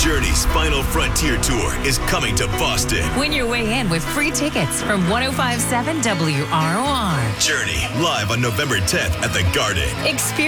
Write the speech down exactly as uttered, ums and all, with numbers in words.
Journey's Final Frontier Tour is coming to Boston. Win your way in with free tickets from one oh five point seven W R O R. Journey, live on November tenth at the Garden. Experience